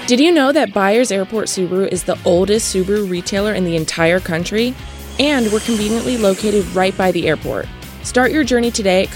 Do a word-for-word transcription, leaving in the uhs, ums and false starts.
Did you know that Byers Airport Subaru is the oldest Subaru retailer in the entire country? And we're conveniently located right by the airport. Start your journey today at